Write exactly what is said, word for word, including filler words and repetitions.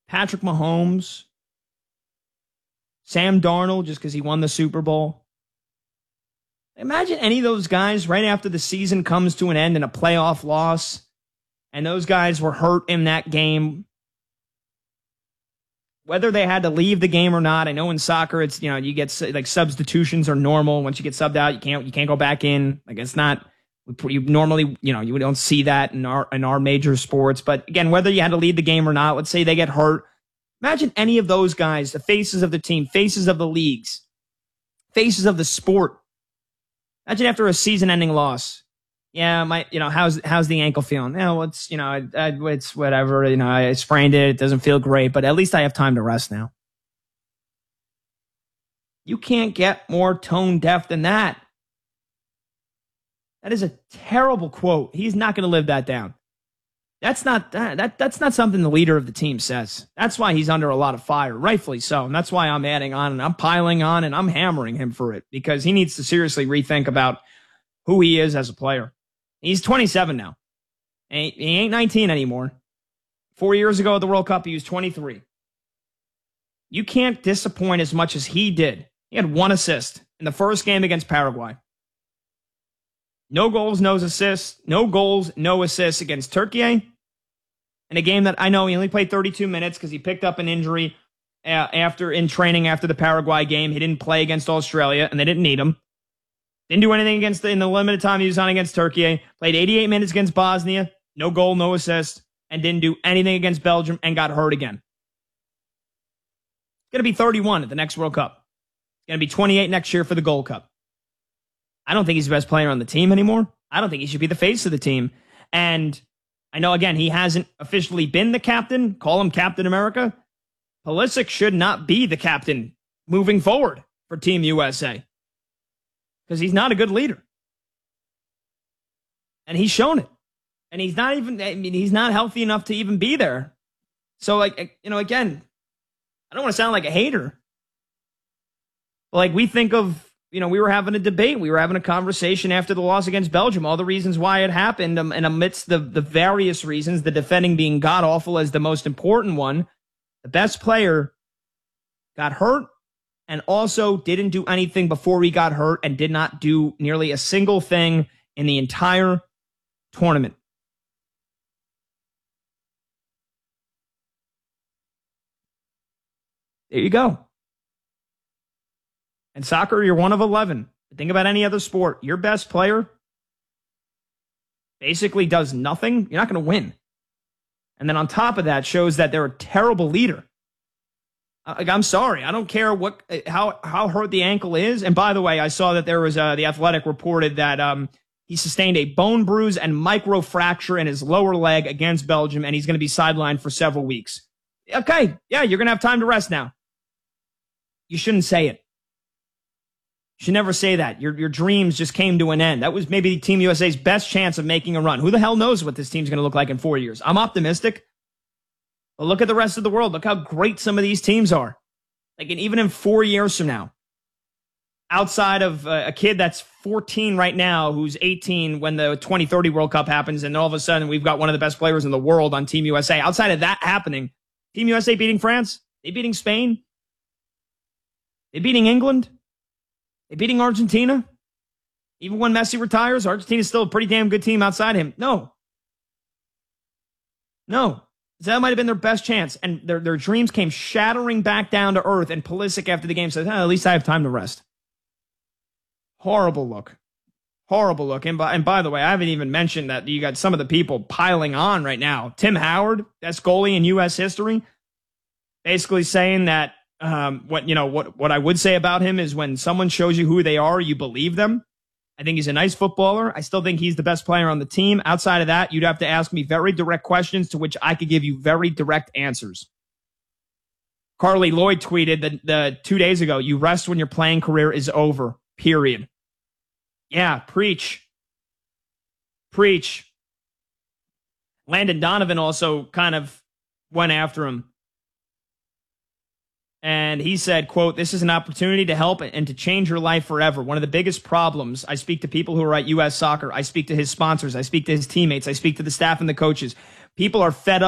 Patrick Mahomes, Sam Darnold, just because he won the Super Bowl. Imagine any of those guys right after the season comes to an end in a playoff loss, and those guys were hurt in that game. Whether they had to leave the game or not, I know in soccer it's, you know, you get like substitutions are normal. Once you get subbed out, you can't you can't go back in. Like it's not you normally, you know, you don't see that in our in our major sports. But again, whether you had to leave the game or not, let's say they get hurt. Imagine any of those guys, the faces of the team, faces of the leagues, faces of the sport. Imagine after a season-ending loss. Yeah, my, you know, how's how's the ankle feeling? Yeah, well, it's, you know, I, I, it's whatever. You know, I sprained it. It doesn't feel great, but at least I have time to rest now. You can't get more tone deaf than that. That is a terrible quote. He's not going to live that down. That's not that, that that's not something the leader of the team says. That's why he's under a lot of fire, rightfully so. And that's why I'm adding on and I'm piling on and I'm hammering him for it because he needs to seriously rethink about who he is as a player. He's twenty-seven now. He ain't nineteen anymore. Four years ago at the World Cup, he was twenty-three. You can't disappoint as much as he did. He had one assist in the first game against Paraguay. No goals, no assists. No goals, no assists against Turkey. In a game that I know he only played thirty-two minutes because he picked up an injury after in training after the Paraguay game. He didn't play against Australia, and they didn't need him. Didn't do anything against the, in the limited time he was on against Turkey. Played eighty-eight minutes against Bosnia. No goal, no assist. And didn't do anything against Belgium and got hurt again. He's going to be thirty-one at the next World Cup. He's going to be twenty-eight next year for the Gold Cup. I don't think he's the best player on the team anymore. I don't think he should be the face of the team. And I know, again, he hasn't officially been the captain. Call him Captain America. Pulisic should not be the captain moving forward for Team U S A. Because he's not a good leader. And he's shown it. And he's not even, I mean, he's not healthy enough to even be there. So, like, you know, again, I don't want to sound like a hater. But, like, we think of, you know, we were having a debate. We were having a conversation after the loss against Belgium, all the reasons why it happened. Um, and amidst the, the various reasons, the defending being god-awful as the most important one, the best player got hurt and also didn't do anything before he got hurt and did not do nearly a single thing in the entire tournament. There you go. In soccer, you're one of eleven. Think about any other sport. Your best player basically does nothing. You're not going to win. And then on top of that, shows that they're a terrible leader. Like, I'm sorry. I don't care what how how hurt the ankle is. And by the way, I saw that there was uh, the Athletic reported that um, he sustained a bone bruise and microfracture in his lower leg against Belgium, and he's going to be sidelined for several weeks. Okay, yeah, you're going to have time to rest now. You shouldn't say it. You should never say that. Your your dreams just came to an end. That was maybe Team U S A's best chance of making a run. Who the hell knows what this team's going to look like in four years? I'm optimistic. But look at the rest of the world. Look how great some of these teams are. Like, and even in four years from now, outside of uh, a kid that's fourteen right now, who's eighteen when the twenty thirty World Cup happens, and all of a sudden we've got one of the best players in the world on Team U S A. Outside of that happening, Team U S A beating France, they beating Spain, they beating England, they beating Argentina. Even when Messi retires, Argentina's still a pretty damn good team outside him. No. No. So that might have been their best chance. And their, their dreams came shattering back down to earth. And Pulisic after the game says, oh, at least I have time to rest. Horrible look. Horrible look. And by, and by the way, I haven't even mentioned that you got some of the people piling on right now. Tim Howard, best goalie in U S history, basically saying that um, what you know what, what I would say about him is when someone shows you who they are, you believe them. I think he's a nice footballer. I still think he's the best player on the team. Outside of that, you'd have to ask me very direct questions to which I could give you very direct answers. Carly Lloyd tweeted that the two days ago, you rest when your playing career is over, period. Yeah, preach. Preach. Landon Donovan also kind of went after him. And he said, quote, this is an opportunity to help and to change your life forever. One of the biggest problems, I speak to people who are at U S Soccer. I speak to his sponsors. I speak to his teammates. I speak to the staff and the coaches. People are fed up.